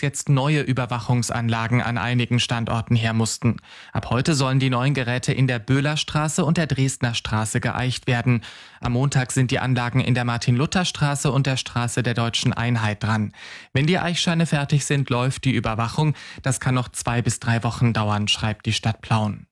jetzt neue Überwachungsanlagen an einigen Standorten her mussten. Ab heute sollen die neuen Geräte in der Böhlerstraße und der Dresdner Straße geeicht werden. Am Montag sind die Anlagen in der Martin-Luther-Straße und der Straße der Deutschen Einheit dran. Wenn die Eichscheine fertig sind, läuft die Überwachung. Das kann noch 2 bis 3 Wochen dauern, schreibt die Stadt Plauen.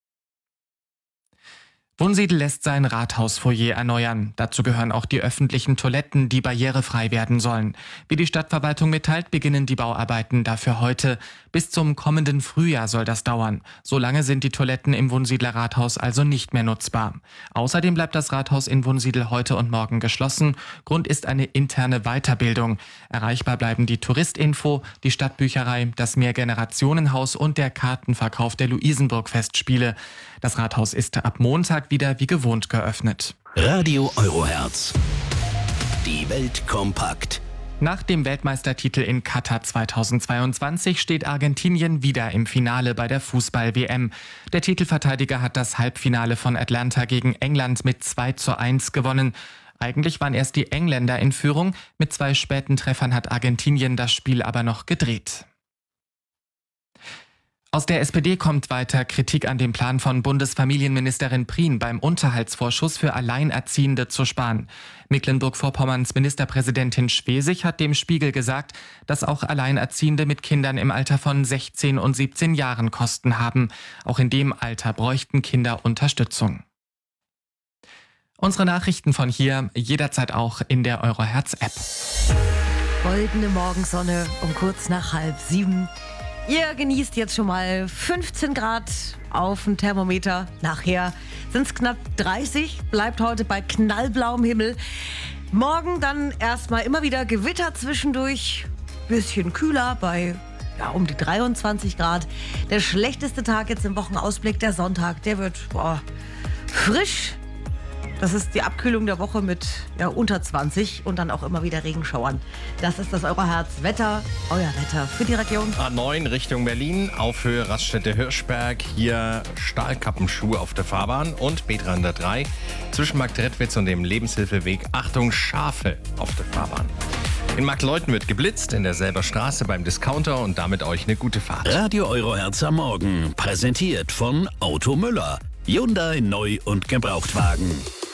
Wunsiedel lässt sein Rathausfoyer erneuern. Dazu gehören auch die öffentlichen Toiletten, die barrierefrei werden sollen. Wie die Stadtverwaltung mitteilt, beginnen die Bauarbeiten dafür heute. Bis zum kommenden Frühjahr soll das dauern. Solange sind die Toiletten im Wunsiedler Rathaus also nicht mehr nutzbar. Außerdem bleibt das Rathaus in Wunsiedel heute und morgen geschlossen. Grund ist eine interne Weiterbildung. Erreichbar bleiben die Touristinfo, die Stadtbücherei, das Mehrgenerationenhaus und der Kartenverkauf der Luisenburg-Festspiele. Das Rathaus ist ab Montag wieder wie gewohnt geöffnet. Radio Eurohertz. Die Welt kompakt. Nach dem Weltmeistertitel in Katar 2022 steht Argentinien wieder im Finale bei der Fußball-WM. Der Titelverteidiger hat das Halbfinale von Atlanta gegen England mit 2:1 gewonnen. Eigentlich waren erst die Engländer in Führung. Mit 2 späten Treffern hat Argentinien das Spiel aber noch gedreht. Aus der SPD kommt weiter Kritik an dem Plan von Bundesfamilienministerin Prien, beim Unterhaltsvorschuss für Alleinerziehende zu sparen. Mecklenburg-Vorpommerns Ministerpräsidentin Schwesig hat dem Spiegel gesagt, dass auch Alleinerziehende mit Kindern im Alter von 16 und 17 Jahren Kosten haben. Auch in dem Alter bräuchten Kinder Unterstützung. Unsere Nachrichten von hier jederzeit auch in der Eurohertz-App. Goldene Morgensonne um kurz nach 6:30. Ihr genießt jetzt schon mal 15 Grad auf dem Thermometer. Nachher sind es knapp 30. Bleibt heute bei knallblauem Himmel. Morgen dann erstmal immer wieder Gewitter zwischendurch. Bisschen kühler bei um die 23 Grad. Der schlechteste Tag jetzt im Wochenausblick, der Sonntag, der wird frisch. Das ist die Abkühlung der Woche mit unter 20 und dann auch immer wieder Regenschauern. Das ist das Eurohertz-Wetter, euer Wetter für die Region. A9 Richtung Berlin, auf Höhe Raststätte-Hirschberg. Hier Stahlkappenschuhe auf der Fahrbahn und B303 zwischen Marktredwitz und dem Lebenshilfeweg. Achtung, Schafe auf der Fahrbahn. In Marktleuthen wird geblitzt, in derselben Straße beim Discounter und damit euch eine gute Fahrt. Radio Eurohertz am Morgen, präsentiert von Auto Müller. Hyundai Neu- und Gebrauchtwagen.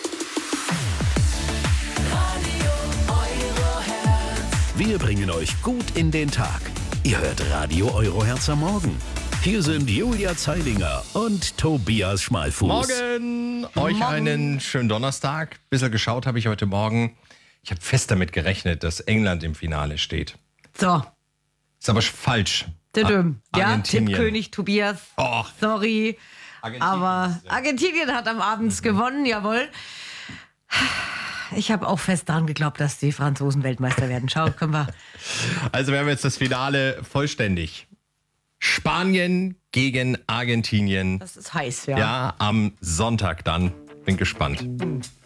Wir bringen euch gut in den Tag. Ihr hört Radio Eurohertz am Morgen. Hier sind Julia Zeilinger und Tobias Schmalfuß. Morgen! Euch einen schönen Donnerstag. Bisschen geschaut habe ich heute Morgen. Ich habe fest damit gerechnet, dass England im Finale steht. So. Ist aber falsch. Ja, Tippkönig Tobias. Oh. Sorry. Aber Argentinien hat am Abend gewonnen, jawohl. Ich habe auch fest daran geglaubt, dass die Franzosen Weltmeister werden. Schau, können wir. Also wir haben jetzt das Finale vollständig. Spanien gegen Argentinien. Das ist heiß, ja. Ja, am Sonntag dann. Bin gespannt.